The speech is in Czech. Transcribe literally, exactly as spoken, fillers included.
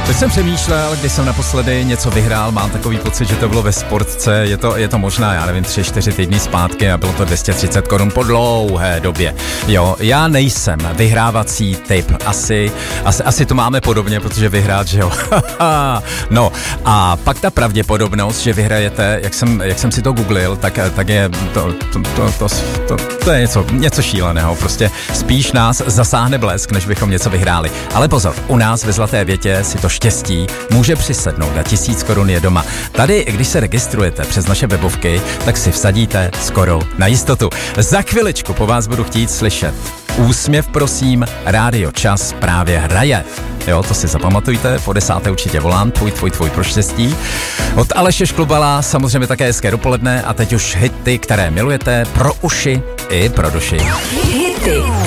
Teď jsem přemýšlel, když jsem naposledy něco vyhrál, mám takový pocit, že to bylo ve Sportce, je to, je to možná, já nevím, tři, čtyři týdny zpátky a bylo to dvě stě třicet korun po dlouhé době. Jo, já nejsem vyhrávací typ, asi, asi, asi to máme podobně, protože vyhrát, že jo. No a pak ta pravděpodobnost, že vyhrajete, jak jsem, jak jsem si to googlil, tak, tak je to, to, to, to, to, to je něco, něco šíleného, prostě spíš nás zasáhne blesk, než bychom něco vyhráli. Ale pozor, u nás ve Zlaté Větě si to štěstí může přisednout na tisíc korun je doma. Tady, když se registrujete přes naše webovky, tak si vsadíte skoro na jistotu. Za chviličku po vás budu chtít slyšet úsměv, prosím, Rádio Čas právě hraje. Jo, to si zapamatujte, po desáté určitě volám, tvůj, tvůj, tvůj pro štěstí. Od Aleše Šklubala, samozřejmě také hezké dopoledne a teď už hity, které milujete pro uši i pro duši. Hity